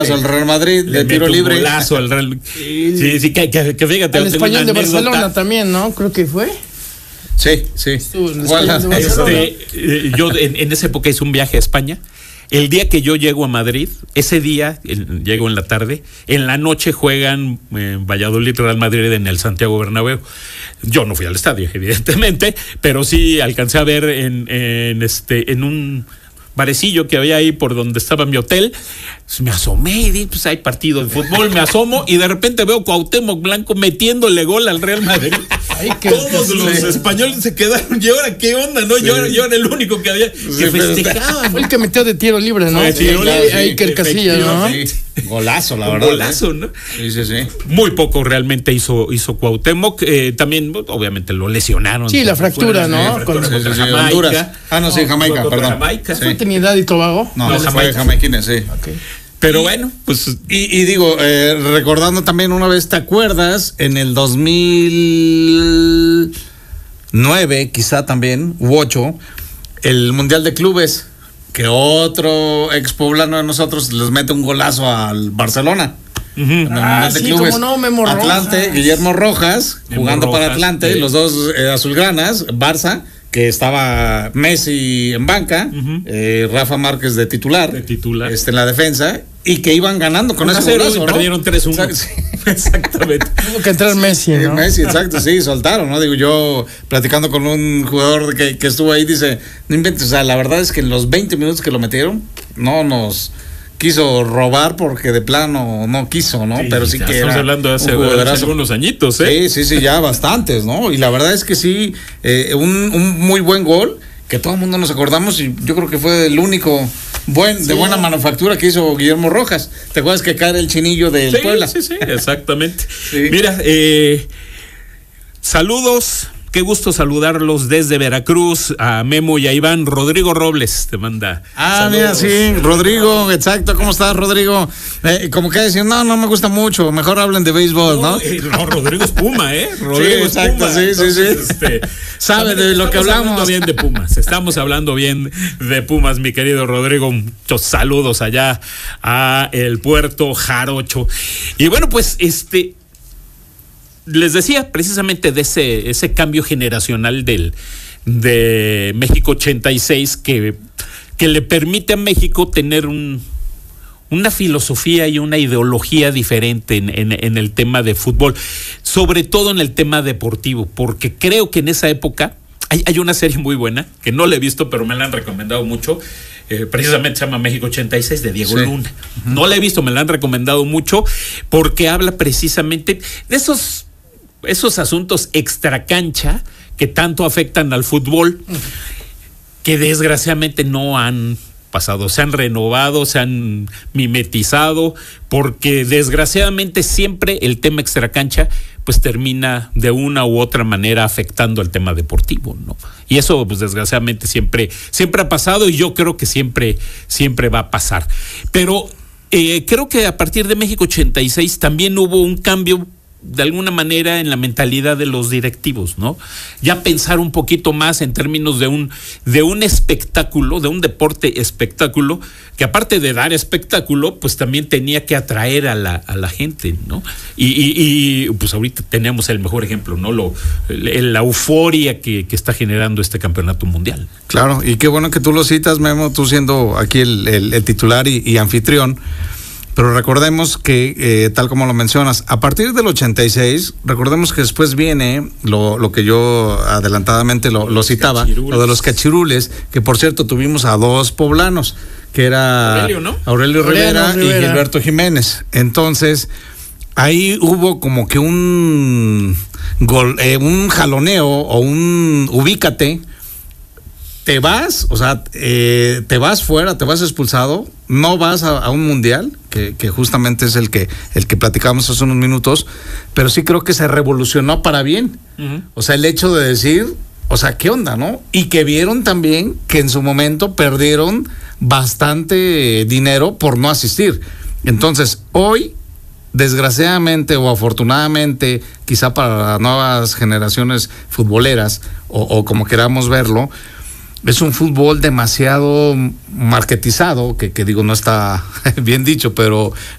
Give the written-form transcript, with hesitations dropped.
al Real Madrid de tiro libre. Golazo al Real. Sí, que fíjate. El Español de Barcelona también, ¿no? Creo que fue. Sí. Yo en esa época hice un viaje a España. El día que yo llego a Madrid, ese día, llego en la tarde, en la noche juegan Valladolid Real Madrid en el Santiago Bernabéu. Yo no fui al estadio, evidentemente, pero sí alcancé a ver en un barecillo que había ahí por donde estaba mi hotel. Pues me asomé y dije, pues hay partido de fútbol, me asomo y de repente veo Cuauhtémoc Blanco metiéndole gol al Real Madrid. Todos los españoles se quedaron, ¿y ahora qué onda? ¿No? Sí. Yo era el único que había que festejaba. Fue el que metió de tiro libre, ¿no? Sí, ahí que el Casilla, ¿no? Sí. Golazo, la verdad. Golazo, ¿no? Sí. Muy poco realmente hizo Cuauhtémoc. También, obviamente, lo lesionaron. Sí, la fractura, ¿no? Jamaica. Honduras. Jamaica, perdón. Jamaica. ¿Fue Trinidad y Tobago? No, fue jamaiquines, sí. Okay. Pero bueno, pues. Y digo, recordando también una vez, ¿te acuerdas? En el 2009, quizá también, u 8, el Mundial de Clubes, que otro ex poblano de nosotros les mete un golazo al Barcelona. Como no, Memo Rojas. Atlante, Guillermo Rojas, jugando para Atlante, los dos azulgranas, Barça, que estaba Messi en banca, Rafa Márquez de titular, en la defensa, y que iban ganando con ese golazo, ¿no? Perdieron 3-1. Exactamente. Tuvo que entrar Messi, ¿no? Messi, exacto, sí, soltaron, ¿no? Digo, yo platicando con un jugador que estuvo ahí, dice, no inventes, o sea, la verdad es que en los 20 minutos que lo metieron, no nos quiso robar porque de plano no quiso, ¿no? Sí, pero sí que estamos hablando de hace algunos añitos, ¿eh? Sí, ya bastantes, ¿no? Y la verdad es que sí, un muy buen gol, que todo el mundo nos acordamos, y yo creo que fue el único de buena manufactura que hizo Guillermo Rojas. ¿Te acuerdas que cae el chinillo del Puebla? Sí, exactamente. Sí. Mira, saludos. Qué gusto saludarlos desde Veracruz, a Memo y a Iván. Rodrigo Robles te manda. Saludos. Mira, sí, Rodrigo, exacto. ¿Cómo estás, Rodrigo? Como que decir, no me gusta mucho, mejor hablen de béisbol, ¿no? No, Rodrigo es Puma, Rodrigo sí, exacto, Puma. Sí. Entonces, sabe de lo que hablamos. Estamos hablando bien de Pumas, mi querido Rodrigo. Muchos saludos allá a el Puerto Jarocho. Y bueno, pues les decía precisamente de ese cambio generacional de México 86 que le permite a México tener una filosofía y una ideología diferente en el tema de fútbol, sobre todo en el tema deportivo, porque creo que en esa época hay una serie muy buena que no la he visto, pero me la han recomendado mucho. Precisamente se llama México 86 de Diego Luna. No la he visto, me la han recomendado mucho porque habla precisamente de esos asuntos extracancha que tanto afectan al fútbol, que desgraciadamente no han pasado, se han renovado, se han mimetizado, porque desgraciadamente siempre el tema extracancha pues termina de una u otra manera afectando al tema deportivo, ¿no? Y eso pues desgraciadamente siempre ha pasado, y yo creo que siempre va a pasar. Pero creo que a partir de México 86 también hubo un cambio de alguna manera en la mentalidad de los directivos, ¿no? Ya pensar un poquito más en términos de un espectáculo, de un deporte espectáculo, que aparte de dar espectáculo, pues también tenía que atraer a la gente, ¿no? Y pues ahorita tenemos el mejor ejemplo, ¿no? La euforia que está generando este campeonato mundial. Claro, y qué bueno que tú lo citas, Memo, tú siendo aquí el titular y anfitrión. Pero recordemos que, tal como lo mencionas, a partir del 86, recordemos que después viene lo que yo adelantadamente lo citaba, lo de los cachirules, que por cierto tuvimos a dos poblanos, que era Aurelio Rivera y Gilberto Jiménez. Entonces, ahí hubo como que un jaloneo o un ubícate. Te vas, o sea, te vas fuera, te vas expulsado, no vas a un mundial, que justamente es el que platicamos hace unos minutos, pero sí creo que se revolucionó para bien. Uh-huh. O sea, el hecho de decir, o sea, ¿qué onda, no? Y que vieron también que en su momento perdieron bastante dinero por no asistir. Entonces, hoy, desgraciadamente o afortunadamente, quizá para las nuevas generaciones futboleras, o como queramos verlo, es un fútbol demasiado marketizado, que digo, no está bien dicho, pero